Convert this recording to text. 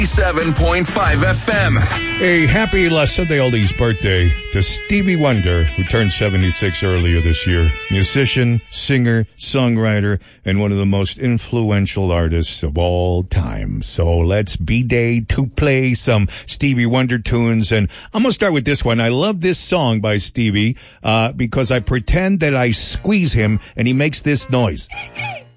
7.5 FM. A happy La Sunday Oldies birthday to Stevie Wonder, who turned 76 earlier this year. Musician, singer, songwriter, and one of the most influential artists of all time. So let's B-Day to play some Stevie Wonder tunes. And I'm going to start with this one. I love this song by Stevie because I pretend that I squeeze him and he makes this noise.